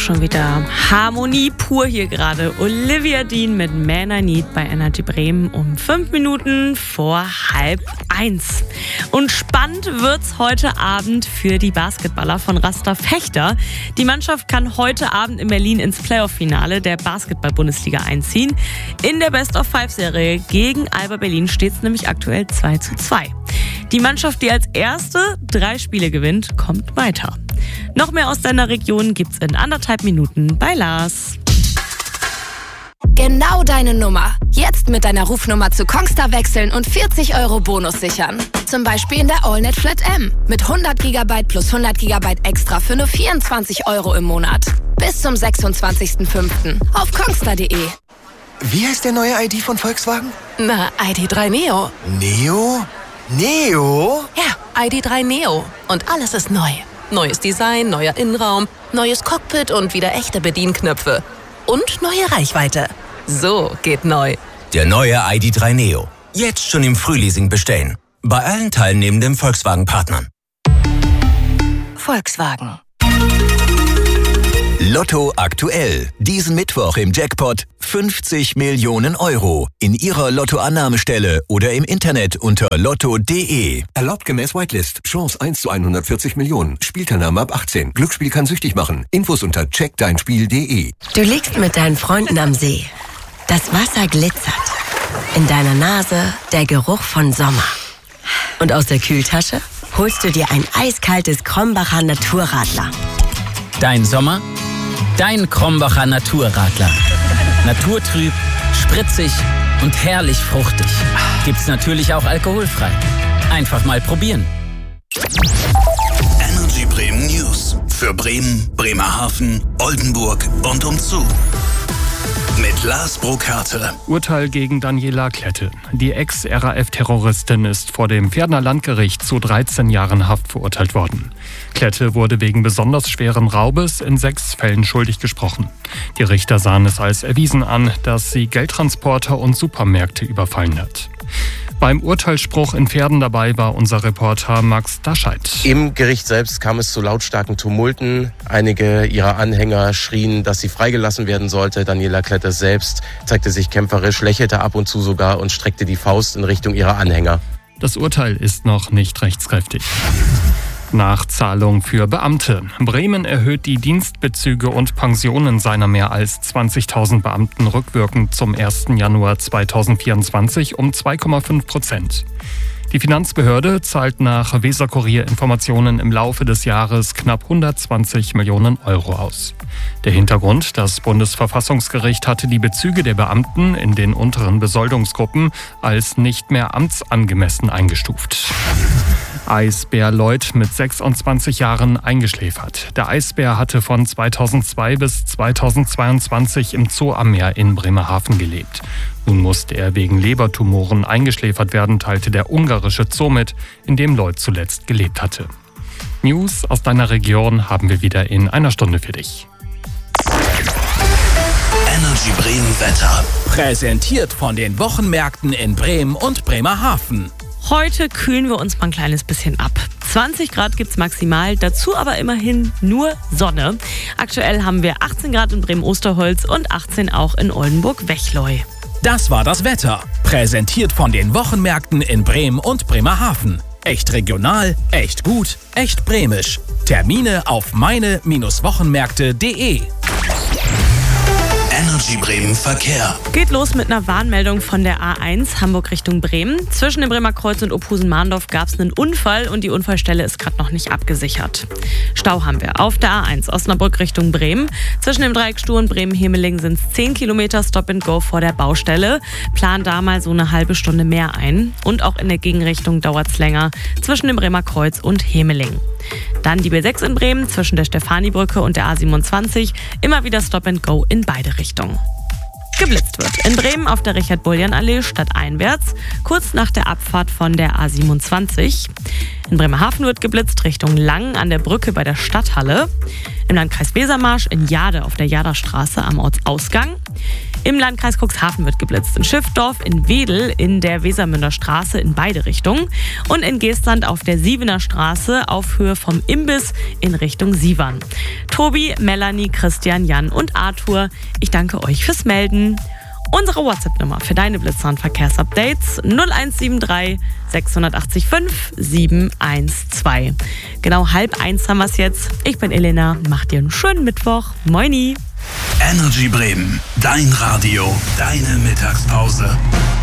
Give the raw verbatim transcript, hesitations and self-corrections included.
schon wieder Harmonie pur hier gerade. Olivia Dean mit Man I Need bei Energy Bremen um fünf Minuten vor halb eins. Und spannend wird's heute Abend für die Basketballer von Raster Fechter. Die Mannschaft kann heute Abend in Berlin ins Playoff-Finale der Basketball-Bundesliga einziehen. In der Best-of-Five-Serie gegen Alba Berlin steht es nämlich aktuell zwei zu zwei. Die Mannschaft, die als erste drei Spiele gewinnt, kommt weiter. Noch mehr aus deiner Region gibt's in anderthalb Minuten bei Lars. Genau deine Nummer. Jetzt mit deiner Rufnummer zu Kongstar wechseln und vierzig Euro Bonus sichern. Zum Beispiel in der AllNet Flat M mit hundert Gigabyte plus hundert Gigabyte extra für nur vierundzwanzig Euro im Monat. Bis zum sechsundzwanzigsten fünften auf kongstar punkt de. Wie heißt der neue I D von Volkswagen? Na, I D drei Neo. Neo? Neo? Ja, I D drei Neo. Und alles ist neu. Neues Design, neuer Innenraum, neues Cockpit und wieder echte Bedienknöpfe. Und neue Reichweite. So geht neu. Der neue I D drei Neo. Jetzt schon im Frühleasing bestellen. Bei allen teilnehmenden Volkswagen-Partnern. Volkswagen. Lotto aktuell. Diesen Mittwoch im Jackpot fünfzig Millionen Euro. In Ihrer Lottoannahmestelle oder im Internet unter lotto punkt de. Erlaubt gemäß Whitelist. Chance eins zu hundertvierzig Millionen. Spielteilnahme ab achtzehn. Glücksspiel kann süchtig machen. Infos unter check dein spiel punkt de. Du liegst mit deinen Freunden am See. Das Wasser glitzert. In deiner Nase der Geruch von Sommer. Und aus der Kühltasche holst du dir ein eiskaltes Krombacher Naturradler. Dein Sommer? Dein Krombacher Naturradler. Naturtrüb, spritzig und herrlich fruchtig. Gibt's natürlich auch alkoholfrei. Einfach mal probieren. Energy Bremen News. Für Bremen, Bremerhaven, Oldenburg und umzu. Mit Lars Brokarte. Urteil gegen Daniela Klette. Die Ex-R A F-Terroristin ist vor dem Pferdner Landgericht zu dreizehn Jahren Haft verurteilt worden. Klette wurde wegen besonders schweren Raubes in sechs Fällen schuldig gesprochen. Die Richter sahen es als erwiesen an, dass sie Geldtransporter und Supermärkte überfallen hat. Beim Urteilsspruch in Pferden dabei war unser Reporter Max Dascheid. Im Gericht selbst kam es zu lautstarken Tumulten. Einige ihrer Anhänger schrien, dass sie freigelassen werden sollte. Daniela Klette selbst zeigte sich kämpferisch, lächelte ab und zu sogar und streckte die Faust in Richtung ihrer Anhänger. Das Urteil ist noch nicht rechtskräftig. Nachzahlung für Beamte. Bremen erhöht die Dienstbezüge und Pensionen seiner mehr als zwanzigtausend Beamten rückwirkend zum ersten Januar zweitausendvierundzwanzig um zwei Komma fünf Prozent. Die Finanzbehörde zahlt nach Weser-Kurier-Informationen im Laufe des Jahres knapp hundertzwanzig Millionen Euro aus. Der Hintergrund: Das Bundesverfassungsgericht hatte die Bezüge der Beamten in den unteren Besoldungsgruppen als nicht mehr amtsangemessen eingestuft. Eisbär Lloyd mit sechsundzwanzig Jahren eingeschläfert. Der Eisbär hatte von zweitausendzwei bis zweitausendzweiundzwanzig im Zoo am Meer in Bremerhaven gelebt. Nun musste er wegen Lebertumoren eingeschläfert werden, teilte der ungarische Zoo mit, in dem Lloyd zuletzt gelebt hatte. News aus deiner Region haben wir wieder in einer Stunde für dich. Energy Bremen Wetter. Präsentiert von den Wochenmärkten in Bremen und Bremerhaven. Heute kühlen wir uns mal ein kleines bisschen ab. zwanzig Grad gibt's maximal, dazu aber immerhin nur Sonne. Aktuell haben wir achtzehn Grad in Bremen-Osterholz und achtzehn auch in Oldenburg-Wechleu. Das war das Wetter. Präsentiert von den Wochenmärkten in Bremen und Bremerhaven. Echt regional, echt gut, echt bremisch. Termine auf meine Wochenmärkte punkt de. Energy Bremen Verkehr. Geht los mit einer Warnmeldung von der A eins Hamburg Richtung Bremen. Zwischen dem Bremer Kreuz und Ophusen-Mahndorf gab es einen Unfall und die Unfallstelle ist gerade noch nicht abgesichert. Stau haben wir auf der A eins Osnabrück Richtung Bremen. Zwischen dem Dreieck Stuhr und Bremen-Hemeling sind es zehn Kilometer Stop and Go vor der Baustelle. Plan da mal so eine halbe Stunde mehr ein. Und auch in der Gegenrichtung dauert es länger zwischen dem Bremer Kreuz und Hemeling. Dann die B sechs in Bremen zwischen der Stefanibrücke und der A siebenundzwanzig. Immer wieder Stop and Go in beide Richtungen. Geblitzt wird in Bremen auf der Richard-Bullian-Allee stadteinwärts, kurz nach der Abfahrt von der A siebenundzwanzig. In Bremerhaven wird geblitzt Richtung Langen an der Brücke bei der Stadthalle. Im Landkreis Wesermarsch in Jade auf der Jaderstraße am Ortsausgang. Im Landkreis Cuxhaven wird geblitzt in Schiffdorf, in Wedel in der Wesermünder Straße in beide Richtungen und in Geestland auf der Sievener Straße auf Höhe vom Imbiss in Richtung Sievern. Tobi, Melanie, Christian, Jan und Arthur, ich danke euch fürs Melden. Unsere WhatsApp-Nummer für deine Blitzer- und Verkehrsupdates null eins sieben drei sechs acht fünf sieben eins zwei. Genau halb eins haben wir es jetzt. Ich bin Elena, macht dir einen schönen Mittwoch. Moini! Energy Bremen, dein Radio, deine Mittagspause.